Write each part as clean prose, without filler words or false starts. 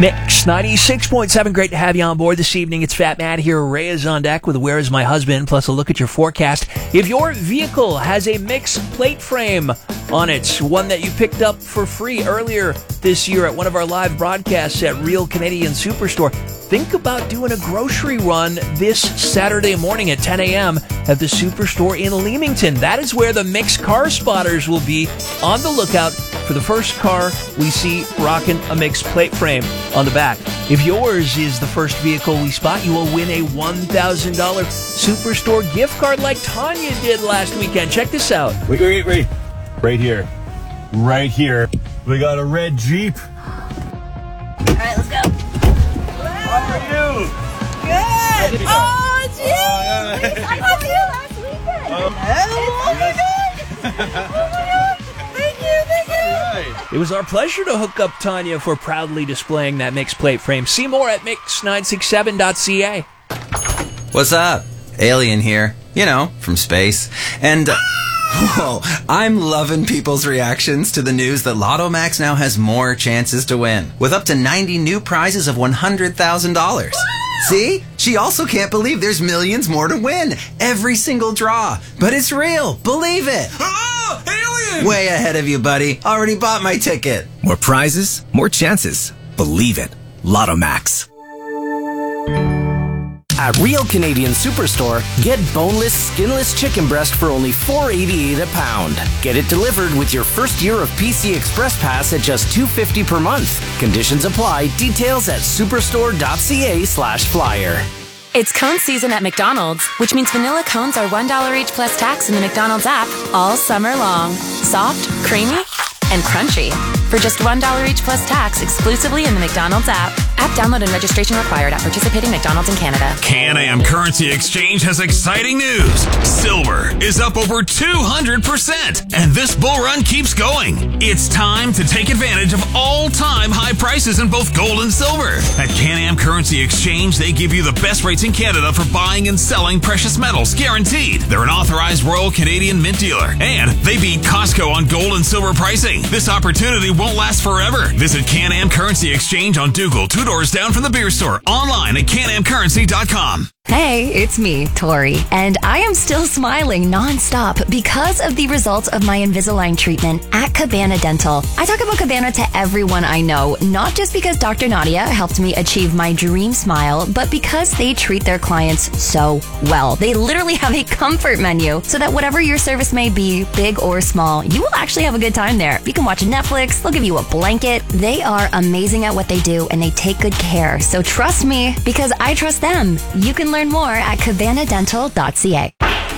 Mix 96.7. Great to have you on board this evening. It's Fat Matt here. Ray is on deck with Where Is My Husband, plus a look at your forecast. If your vehicle has a Mix plate frame on it, one that you picked up for free earlier this year at one of our live broadcasts at Real Canadian Superstore, think about doing a grocery run this Saturday morning at 10 a.m. at the Superstore in Leamington. That is where the Mix car spotters will be on the lookout for the first car we see rocking a Mix plate frame on the back. If yours is the first vehicle we spot, you will win a $1,000 Superstore gift card like Tanya did last weekend. Check this out. Wait. Right here. We got a red Jeep. All right, let's go. How are you? Good. Oh, geez. I saw you last weekend. Oh my God. Thank you. It was our pleasure to hook up Tanya for proudly displaying that Mix plate frame. See more at mix967.ca. What's up? Alien here. You know, from space. And, whoa, I'm loving people's reactions to the news that Lotto Max now has more chances to win, with up to 90 new prizes of $100,000. See? She also can't believe there's millions more to win. Every single draw. But it's real. Believe it. Oh, alien! Way ahead of you, buddy. Already bought my ticket. More prizes, more chances. Believe it. Lotto Max. At Real Canadian Superstore, get boneless, skinless chicken breast for only $4.88 a pound. Get it delivered with your first year of PC Express Pass at just $2.50 per month. Conditions apply. Details at superstore.ca/flyer. It's cone season at McDonald's, which means vanilla cones are $1 each plus tax in the McDonald's app all summer long. Soft, creamy, and crunchy. For just $1 each plus tax exclusively in the McDonald's app. App download and registration required at participating McDonald's in Canada. Can-Am Currency Exchange has exciting news. Silver is up over 200%, and this bull run keeps going. It's time to take advantage of all-time high prices in both gold and silver. At Can-Am Currency Exchange, they give you the best rates in Canada for buying and selling precious metals, guaranteed. They're an authorized Royal Canadian Mint dealer, and they beat Costco on gold and silver pricing. This opportunity won't last forever. Visit Can-Am Currency Exchange on Dougal, 2 doors down from the beer store, online at canamcurrency.com. Hey, it's me, Tori, and I am still smiling nonstop because of the results of my Invisalign treatment at Cabana Dental. I talk about Cabana to everyone I know, not just because Dr. Nadia helped me achieve my dream smile, but because they treat their clients so well. They literally have a comfort menu so that whatever your service may be, big or small, you will actually have a good time there. You can watch Netflix, they'll give you a blanket. They are amazing at what they do and they take good care. So trust me, because I trust them. You can learn more at cabanadental.ca.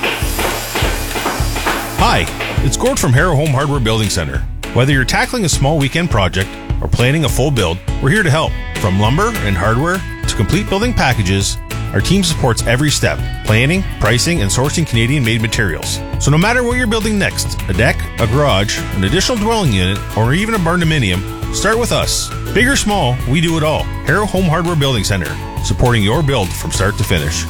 Hi, it's Gord from Harrow Home Hardware Building Center. Whether you're tackling a small weekend project or planning a full build, we're here to help. From lumber and hardware to complete building packages, our team supports every step, planning, pricing, and sourcing Canadian-made materials. So no matter what you're building next, a deck, a garage, an additional dwelling unit, or even a barn-dominium, start with us. Big or small, we do it all. Harrow Home Hardware Building Center, supporting your build from start to finish.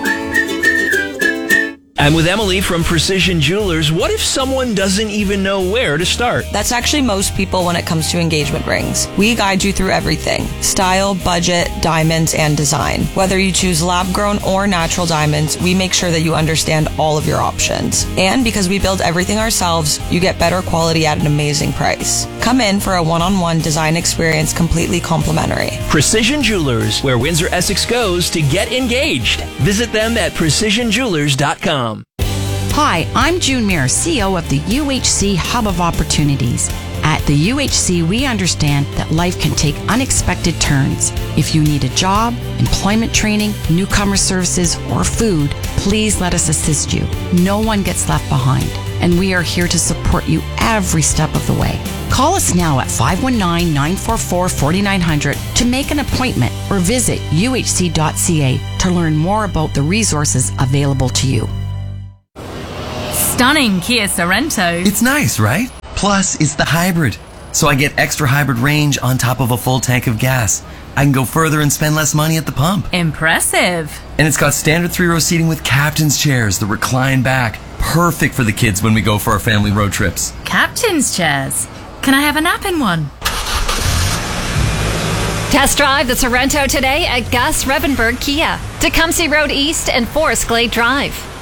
I'm with Emily from Precision Jewelers. What if someone doesn't even know where to start? That's actually most people when it comes to engagement rings. We guide you through everything: style, budget, diamonds, and design. Whether you choose lab-grown or natural diamonds, we make sure that you understand all of your options. And because we build everything ourselves, you get better quality at an amazing price. Come in for a one-on-one design experience completely complimentary. Precision Jewelers, where Windsor Essex goes to get engaged. Visit them at precisionjewelers.com. Hi, I'm June Muir, CEO of the UHC Hub of Opportunities. At the UHC, we understand that life can take unexpected turns. If you need a job, employment training, newcomer services, or food, please let us assist you. No one gets left behind, and we are here to support you every step of the way. Call us now at 519-944-4900 to make an appointment or visit uhc.ca to learn more about the resources available to you. Stunning Kia Sorento. It's nice, right? Plus, it's the hybrid. So I get extra hybrid range on top of a full tank of gas. I can go further and spend less money at the pump. Impressive. And it's got standard 3-row seating with captain's chairs that recline back. Perfect for the kids when we go for our family road trips. Captain's chairs. Can I have a nap in one? Test drive the Sorrento today at Gus Revenberg Kia, Tecumseh Road East and Forest Glade Drive.